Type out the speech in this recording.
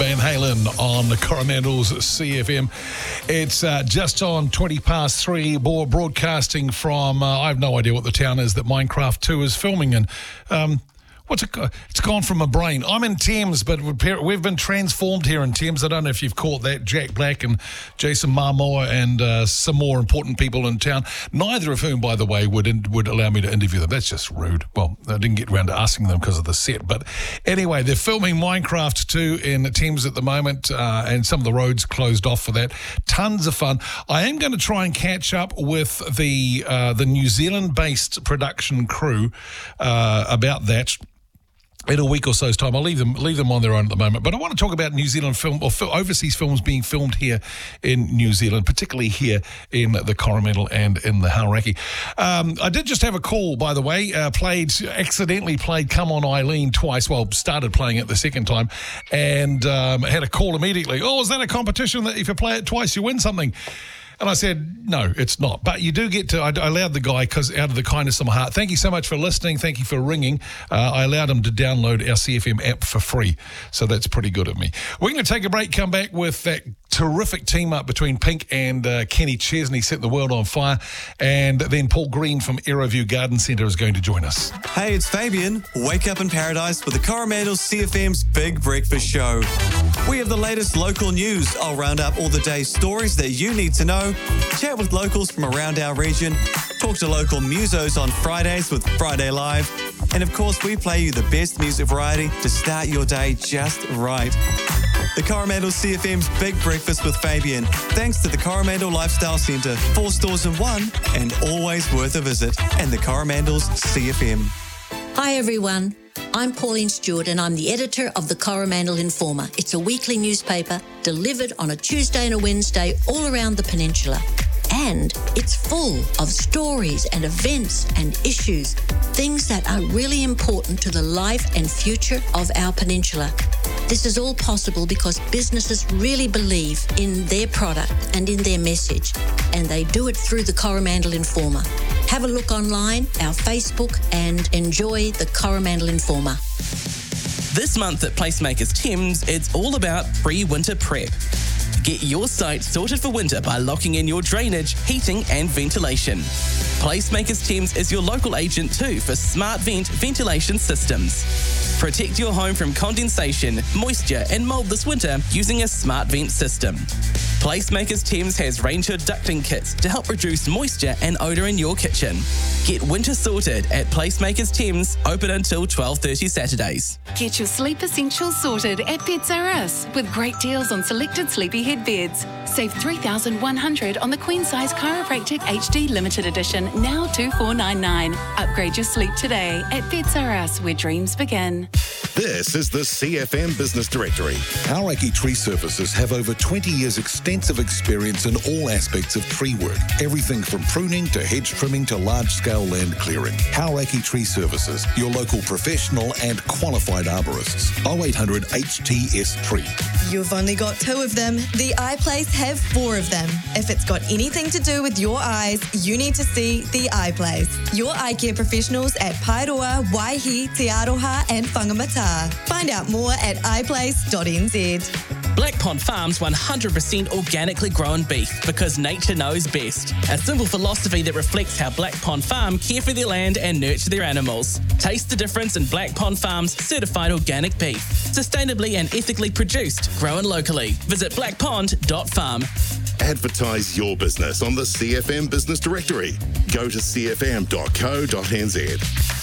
Van Halen on the Coromandel's CFM. It's just on 3:20, broadcasting from, I have no idea what the town is that Minecraft 2 is filming in. It's gone from my brain. I'm in Thames, but we've been transformed here in Thames. I don't know if you've caught that. Jack Black and Jason Momoa and some more important people in town, neither of whom, by the way, would allow me to interview them. That's just rude. Well, I didn't get around to asking them because of the set. But anyway, they're filming Minecraft 2 in Thames at the moment, and some of the roads closed off for that. Tons of fun. I am going to try and catch up with the New Zealand-based production crew about that in a week or so's time. I'll leave them on their own at the moment. But I want to talk about New Zealand film, or overseas films being filmed here in New Zealand, particularly here in the Coromandel and in the Hauraki. I did just have a call, by the way, accidentally played Come On Eileen twice. Well, started playing it the second time, and had a call immediately. Oh, is that a competition that if you play it twice, you win something? And I said, no, it's not. But you do get to, I allowed the guy, because out of the kindness of my heart, thank you so much for listening. Thank you for ringing. I allowed him to download our CFM app for free. So that's pretty good of me. We're going to take a break, come back with that terrific team up between Pink and Kenny Chesney setting the world on fire. And then Paul Green from Aeroview Garden Centre is going to join us. Hey, it's Fabian. Wake up in paradise with the Coromandel CFM's Big Breakfast Show. We have the latest local news. I'll round up all the day's stories that you need to know, chat with locals from around our region, talk to local musos on Fridays with Friday Live, and of course we play you the best music variety to start your day just right. The Coromandel CFM's Big Breakfast with Fabian, thanks to the Coromandel Lifestyle Centre, 4 stores in one, and always worth a visit, and the Coromandel's CFM. Hi everyone, I'm Pauline Stewart and I'm the editor of the Coromandel Informer. It's a weekly newspaper delivered on a Tuesday and a Wednesday all around the peninsula. And it's full of stories and events and issues, things that are really important to the life and future of our peninsula. This is all possible because businesses really believe in their product and in their message, and they do it through the Coromandel Informer. Have a look online, our Facebook, and enjoy the Coromandel Informer. This month at Placemakers Thames, it's all about pre-winter prep. Get your site sorted for winter by locking in your drainage, heating and ventilation. Placemakers Thames is your local agent too for smart ventilation systems. Protect your home from condensation, moisture and mould this winter using a smart vent system. Placemakers Thames has Ranger ducting kits to help reduce moisture and odour in your kitchen. Get winter sorted at Placemakers Thames, open until 12:30 Saturdays. Get your sleep essentials sorted at Beds R Us with great deals on selected sleepy head beds. Save $3,100 on the Queen Size Chiropractic HD Limited Edition, now $2,499. Upgrade your sleep today at Beds R Us, where dreams begin. This is the CFM Business Directory. Hauraki Tree Services have over 20 years extensive experience in all aspects of tree work. Everything from pruning to hedge trimming to large-scale land clearing. Hauraki Tree Services, your local professional and qualified arborists. 0800 HTS Tree. You've only got 2 of them. The Eye Place have 4 of them. If it's got anything to do with your eyes, you need to see the Eye Place. Your eye care professionals at Paeroa, Waihi, Te Aroha and Whangamata. Find out more at eyeplace.nz. Black Pond Farms 100% organically grown beef because nature knows best. A simple philosophy that reflects how Black Pond Farm care for their land and nurture their animals. Taste the difference in Black Pond Farm's certified organic beef. Sustainably and ethically produced, grown locally. Visit blackpond.farm. Advertise your business on the CFM Business Directory. Go to cfm.co.nz.